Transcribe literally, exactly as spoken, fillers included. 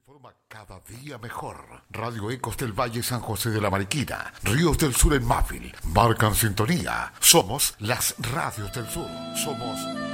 informa cada día mejor. Radio Ecos del Valle San José de la Mariquina, Ríos del Sur en Mávil, marcan sintonía. Somos las radios del sur. Somos